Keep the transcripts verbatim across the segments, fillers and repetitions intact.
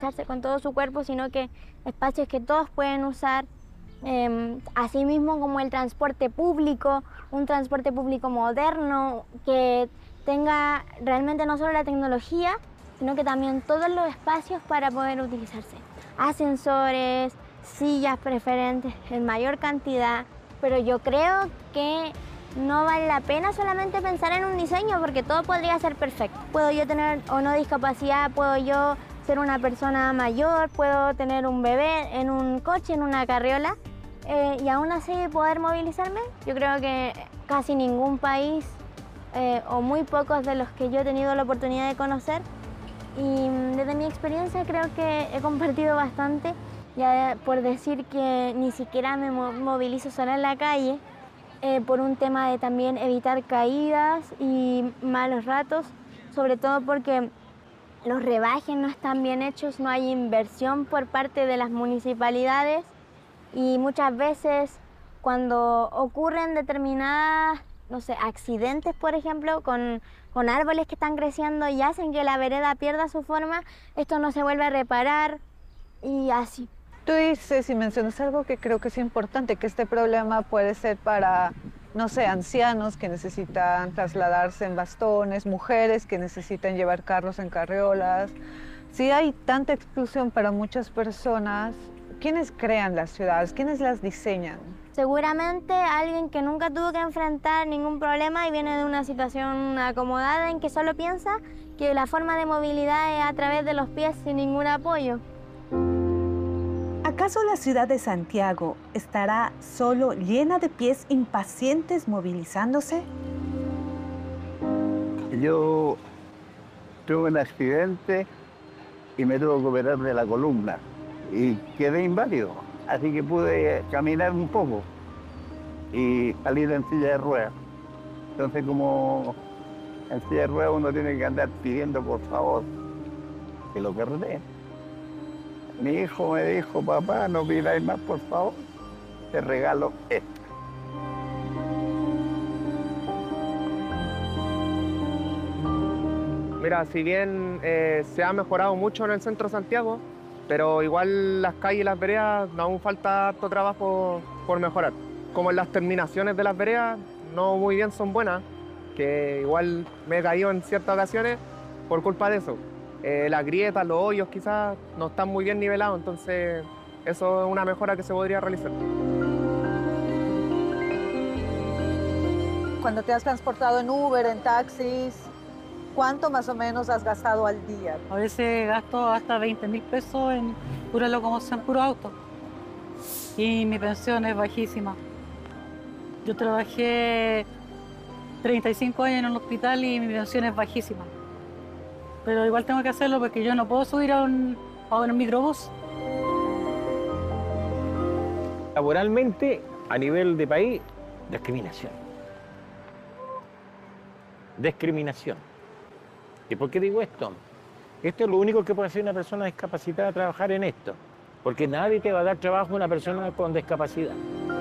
con todo su cuerpo, sino que espacios que todos pueden usar, eh, asimismo como el transporte público, un transporte público moderno que tenga realmente no solo la tecnología, sino que también todos los espacios para poder utilizarse. Ascensores, sillas preferentes en mayor cantidad, pero yo creo que no vale la pena solamente pensar en un diseño porque todo podría ser perfecto. Puedo yo tener o no discapacidad, puedo yo ser una persona mayor, puedo tener un bebé en un coche, en una carriola, eh, y aún así poder movilizarme. Yo creo que casi ningún país, eh, o muy pocos de los que yo he tenido la oportunidad de conocer, y desde mi experiencia creo que he compartido bastante, ya por decir que ni siquiera me movilizo sola en la calle, eh, por un tema de también evitar caídas y malos ratos, sobre todo porque los rebajes no están bien hechos, no hay inversión por parte de las municipalidades y muchas veces cuando ocurren determinadas, no sé, accidentes, por ejemplo, con, con árboles que están creciendo y hacen que la vereda pierda su forma, esto no se vuelve a reparar y así. Tú dices y mencionas algo que creo que es importante, que este problema puede ser para, no sé, ancianos que necesitan trasladarse en bastones, mujeres que necesitan llevar carros en carriolas. Si hay tanta exclusión para muchas personas, ¿quiénes crean las ciudades? ¿Quiénes las diseñan? Seguramente alguien que nunca tuvo que enfrentar ningún problema y viene de una situación acomodada en que solo piensa que la forma de movilidad es a través de los pies sin ningún apoyo. ¿Acaso la ciudad de Santiago estará solo llena de pies impacientes movilizándose? Yo tuve un accidente y me tuve que operar de la columna y quedé inválido, así que pude caminar un poco y salir en silla de ruedas. Entonces, como en silla de ruedas uno tiene que andar pidiendo por favor que lo carreteen. Mi hijo me dijo, papá, no pidáis más, por favor, te regalo esto. Mira, si bien eh, se ha mejorado mucho en el centro de Santiago, pero igual las calles y las veredas aún falta harto trabajo por mejorar. Como en las terminaciones de las veredas, no muy bien son buenas, que igual me he caído en ciertas ocasiones por culpa de eso. Eh, las grietas, los hoyos quizás no están muy bien nivelados, entonces eso es una mejora que se podría realizar. Cuando te has transportado en Uber, en taxis, ¿cuánto más o menos has gastado al día? A veces gasto hasta veinte mil pesos en pura locomoción, puro auto. Y mi pensión es bajísima. Yo trabajé treinta y cinco años en un hospital y mi pensión es bajísima. Pero igual tengo que hacerlo porque yo no puedo subir a un, a un microbús. Laboralmente, a nivel de país, discriminación. Discriminación. ¿Y por qué digo esto? Esto es lo único que puede hacer una persona discapacitada, trabajar en esto. Porque nadie te va a dar trabajo a una persona con discapacidad.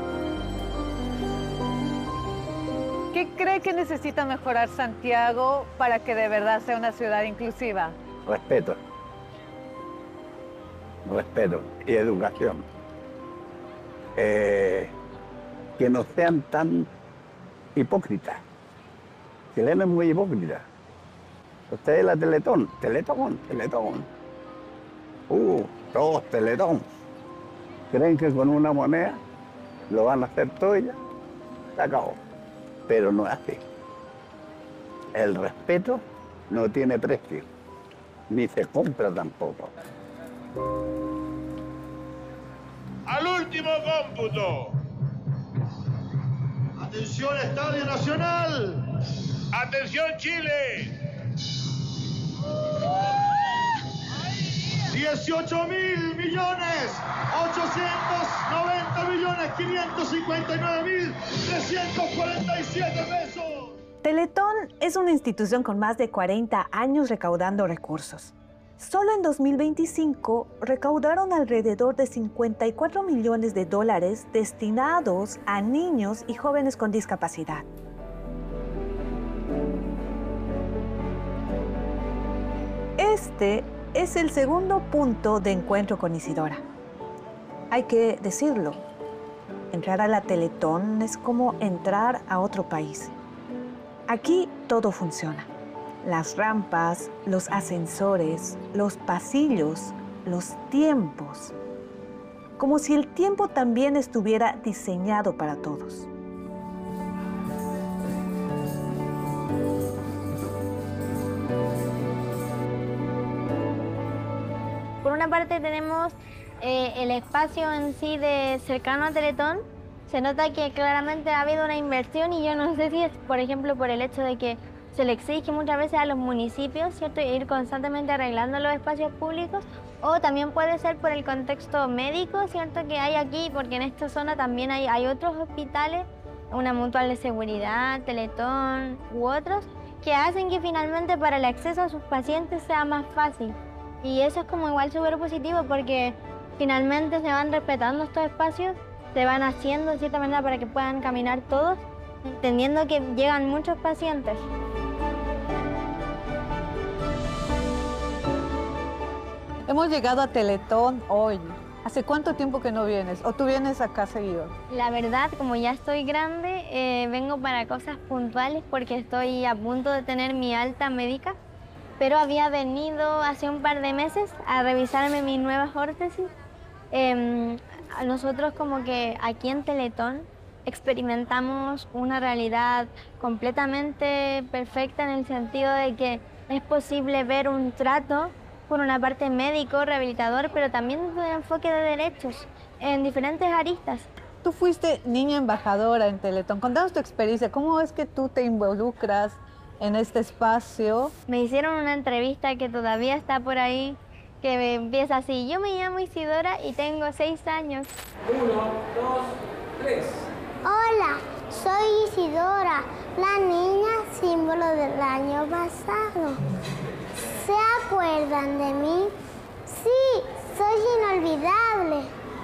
¿Qué cree que necesita mejorar Santiago para que de verdad sea una ciudad inclusiva? Respeto. Respeto y educación. Eh, que no sean tan hipócritas. Chileno es muy hipócrita. Ustedes la Teletón, Teletón, Teletón. Uh, todos Teletón. Creen que con una moneda lo van a hacer todo y ya se acabó. Pero no es así. El respeto no tiene precio, ni se compra tampoco. Al último cómputo. Atención, Estadio Nacional. Atención, Chile. dieciocho mil millones, ochocientos noventa millones, quinientos cincuenta y nueve mil, trescientos cuarenta y siete pesos. Teletón es una institución con más de cuarenta años recaudando recursos. Solo en dos mil veinticinco recaudaron alrededor de cincuenta y cuatro millones de dólares destinados a niños y jóvenes con discapacidad. Este Es el segundo punto de encuentro con Isidora. Hay que decirlo, entrar a la Teletón es como entrar a otro país. Aquí todo funciona. Las rampas, los ascensores, los pasillos, los tiempos. Como si el tiempo también estuviera diseñado para todos. Por una parte tenemos eh, el espacio en sí de cercano a Teletón. Se nota que claramente ha habido una inversión y yo no sé si es, por ejemplo, por el hecho de que se le exige muchas veces a los municipios, ¿cierto?, ir constantemente arreglando los espacios públicos, o también puede ser por el contexto médico, ¿cierto?, que hay aquí, porque en esta zona también hay, hay otros hospitales, una mutual de seguridad, Teletón u otros, que hacen que finalmente para el acceso a sus pacientes sea más fácil. Y eso es como igual súper positivo porque finalmente se van respetando estos espacios, se van haciendo de cierta manera para que puedan caminar todos, entendiendo que llegan muchos pacientes. Hemos llegado a Teletón hoy. ¿Hace cuánto tiempo que no vienes? ¿O tú vienes acá seguido? La verdad, como ya estoy grande, eh, vengo para cosas puntuales porque estoy a punto de tener mi alta médica, pero había venido hace un par de meses a revisarme mis nuevas órtesis. Eh, nosotros como que aquí en Teletón experimentamos una realidad completamente perfecta en el sentido de que es posible ver un trato por una parte médico, rehabilitador, pero también desde un enfoque de derechos en diferentes aristas. Tú fuiste niña embajadora en Teletón. Contanos tu experiencia. ¿Cómo es que tú te involucras en este espacio? Me hicieron una entrevista que todavía está por ahí, que empieza así. Yo me llamo Isidora y tengo seis años. Uno, dos, tres. Hola, soy Isidora, la niña símbolo del año pasado. ¿Se acuerdan de mí? Sí, soy inolvidable.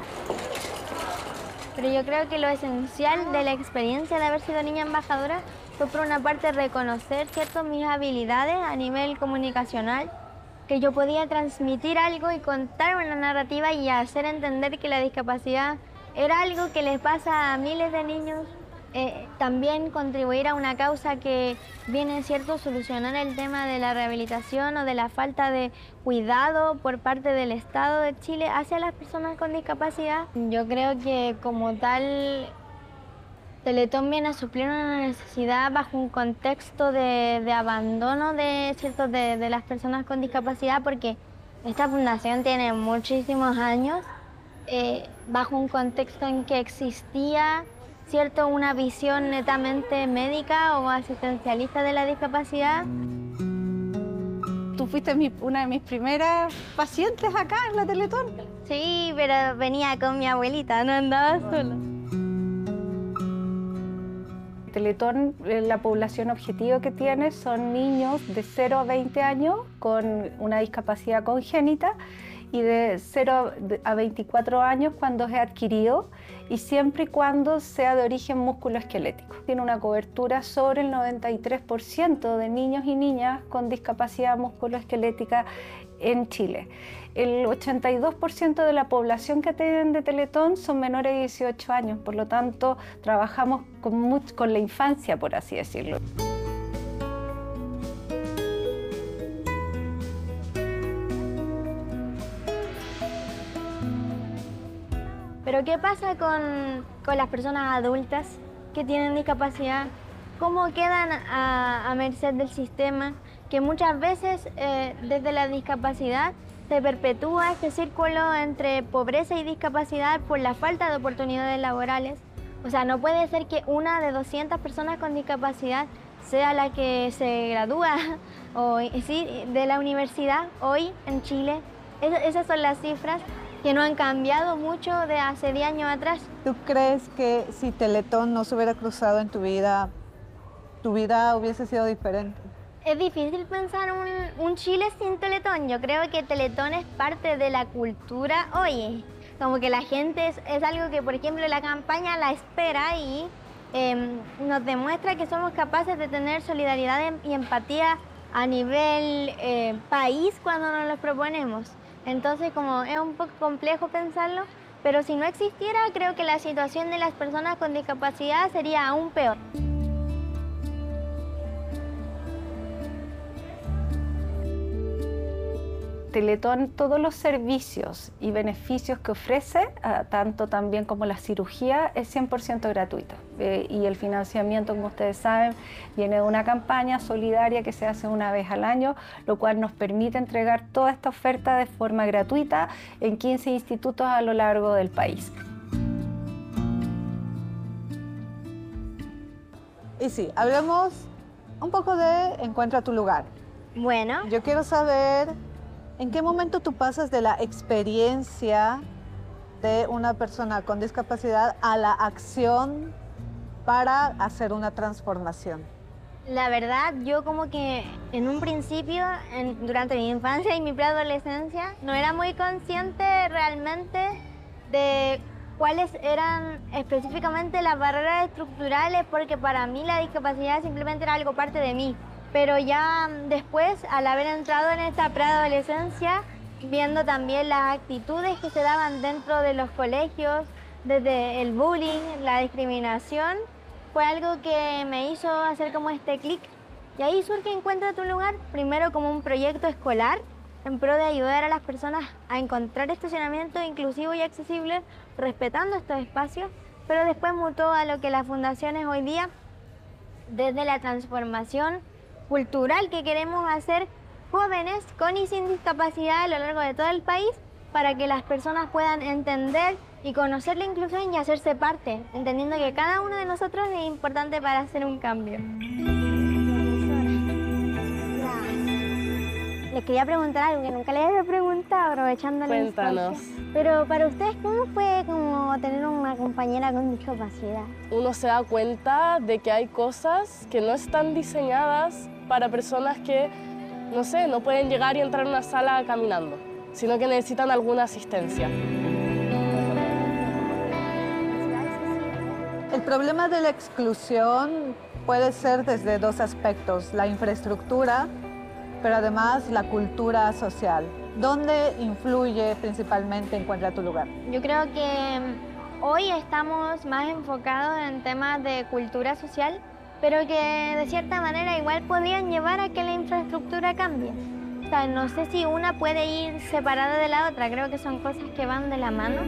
Pero yo creo que lo esencial de la experiencia de haber sido niña embajadora fue por una parte reconocer, ¿cierto?, mis habilidades a nivel comunicacional, que yo podía transmitir algo y contar una narrativa y hacer entender que la discapacidad era algo que les pasa a miles de niños. Eh, también contribuir a una causa que viene, ¿cierto?, solucionar el tema de la rehabilitación o de la falta de cuidado por parte del Estado de Chile hacia las personas con discapacidad. Yo creo que como tal Teletón viene a suplir una necesidad bajo un contexto de, de abandono de, ¿cierto?, de, de las personas con discapacidad, porque esta fundación tiene muchísimos años, eh, bajo un contexto en que existía, ¿cierto?, una visión netamente médica o asistencialista de la discapacidad. Tú fuiste mi, una de mis primeras pacientes acá en la Teletón. Sí, pero venía con mi abuelita, no andaba sola. Teletón, la población objetivo que tiene son niños de cero a veinte años con una discapacidad congénita y de cero a veinticuatro años cuando es adquirido y siempre y cuando sea de origen musculoesquelético. Tiene una cobertura sobre el noventa y tres por ciento de niños y niñas con discapacidad musculoesquelética en Chile. El ochenta y dos por ciento de la población que atienden de Teletón son menores de dieciocho años, por lo tanto trabajamos con, mucho, con la infancia, por así decirlo. Pero ¿qué pasa con, con las personas adultas que tienen discapacidad? ¿Cómo quedan a, a merced del sistema? Que muchas veces eh, desde la discapacidad se perpetúa este círculo entre pobreza y discapacidad por la falta de oportunidades laborales. O sea, no puede ser que una de doscientas personas con discapacidad sea la que se gradúa o, sí, de la universidad hoy en Chile. Es, esas son las cifras que no han cambiado mucho de hace diez años atrás. ¿Tú crees que si Teletón no se hubiera cruzado en tu vida, tu vida hubiese sido diferente? Es difícil pensar un, un Chile sin Teletón. Yo creo que Teletón es parte de la cultura hoy. Como que la gente es, es algo que, por ejemplo, la campaña la espera y eh, nos demuestra que somos capaces de tener solidaridad y empatía a nivel eh, país cuando nos los proponemos. Entonces, como es un poco complejo pensarlo, pero si no existiera, creo que la situación de las personas con discapacidad sería aún peor. Teletón, todos los servicios y beneficios que ofrece, uh, tanto también como la cirugía, es cien por ciento gratuito. Eh, y el financiamiento, como ustedes saben, viene de una campaña solidaria que se hace una vez al año, lo cual nos permite entregar toda esta oferta de forma gratuita en quince institutos a lo largo del país. Y sí, hablemos un poco de Encuentra tu lugar. Bueno. Yo quiero saber ¿en qué momento tú pasas de la experiencia de una persona con discapacidad a la acción para hacer una transformación? La verdad, yo como que en un principio, en, durante mi infancia y mi preadolescencia, no era muy consciente realmente de cuáles eran específicamente las barreras estructurales, porque para mí la discapacidad simplemente era algo parte de mí. Pero ya después, al haber entrado en esta preadolescencia, viendo también las actitudes que se daban dentro de los colegios, desde el bullying, la discriminación, fue algo que me hizo hacer como este clic. Y ahí surge Encuentra tu lugar, primero como un proyecto escolar, en pro de ayudar a las personas a encontrar estacionamiento inclusivo y accesible, respetando estos espacios, pero después mutó a lo que la fundación es hoy día, desde la transformación cultural que queremos hacer jóvenes con y sin discapacidad a lo largo de todo el país, para que las personas puedan entender y conocer la inclusión y hacerse parte, entendiendo que cada uno de nosotros es importante para hacer un cambio. Les quería preguntar algo que nunca les había preguntado, aprovechando la Cuéntanos. instancia. Pero para ustedes, ¿cómo fue como tener una compañera con discapacidad? Uno se da cuenta de que hay cosas que no están diseñadas para personas que, no sé, no pueden llegar y entrar a una sala caminando, sino que necesitan alguna asistencia. El problema de la exclusión puede ser desde dos aspectos: la infraestructura, pero además la cultura social. ¿Dónde influye principalmente Encuentra tu lugar? Yo creo que hoy estamos más enfocados en temas de cultura social, pero que de cierta manera igual podrían llevar a que la infraestructura cambie. O sea, no sé si una puede ir separada de la otra, creo que son cosas que van de la mano.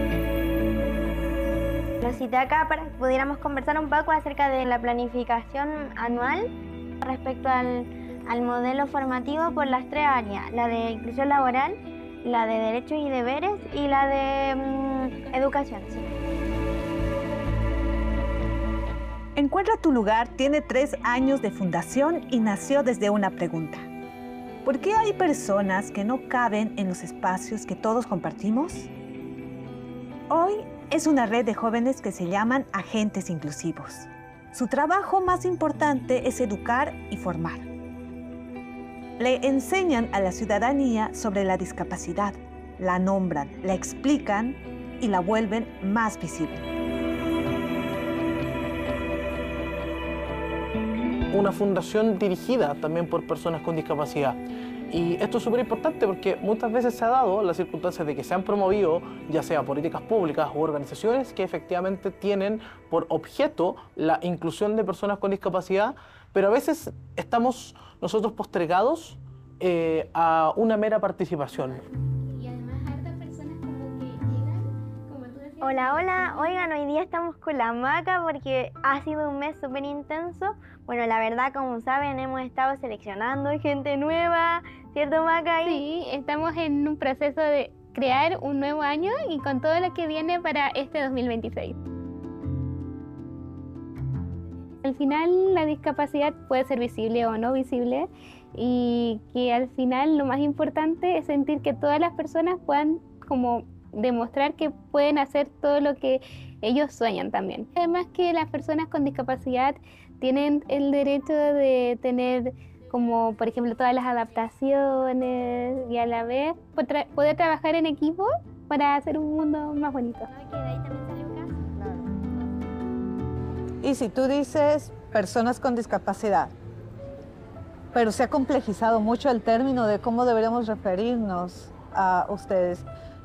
Lo cité acá para que pudiéramos conversar un poco acerca de la planificación anual respecto al, al modelo formativo por las tres áreas, la de inclusión laboral, la de derechos y deberes y la de um, educación. Sí. Encuentra tu lugar tiene tres años de fundación y nació desde una pregunta. ¿Por qué hay personas que no caben en los espacios que todos compartimos? Hoy es una red de jóvenes que se llaman agentes inclusivos. Su trabajo más importante es educar y formar. Le enseñan a la ciudadanía sobre la discapacidad, la nombran, la explican y la vuelven más visible. Una fundación dirigida también por personas con discapacidad. Y esto es súper importante porque muchas veces se ha dado las circunstancias de que se han promovido ya sea políticas públicas u organizaciones que efectivamente tienen por objeto la inclusión de personas con discapacidad, pero a veces estamos nosotros postergados eh, a una mera participación. Hola, hola. Oigan, hoy día estamos con la Maca porque ha sido un mes súper intenso. Bueno, la verdad, como saben, hemos estado seleccionando gente nueva, ¿cierto, Maca? Sí, estamos en un proceso de crear un nuevo año y con todo lo que viene para este dos mil veintiséis. Al final, la discapacidad puede ser visible o no visible y que al final lo más importante es sentir que todas las personas puedan como demostrar que pueden hacer todo lo que ellos sueñan también. Además que las personas con discapacidad tienen el derecho de tener como por ejemplo todas las adaptaciones y a la vez poder trabajar en equipo para hacer un mundo más bonito. Y si tú dices personas con discapacidad, pero se ha complejizado mucho el término de cómo deberíamos referirnos a ustedes.